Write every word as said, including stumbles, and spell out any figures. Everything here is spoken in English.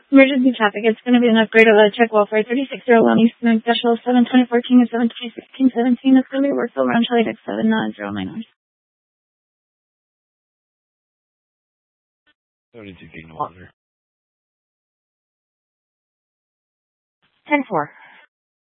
Emergency traffic. It's going to be an upgrade of a check welfare thirty-six oh one Eastern Special seven twenty fourteen and seven twenty sixteen seventeen. It's going to be Workville Round Charlie Deck seven nine zero nine nine. seventy-two King Water. ten four.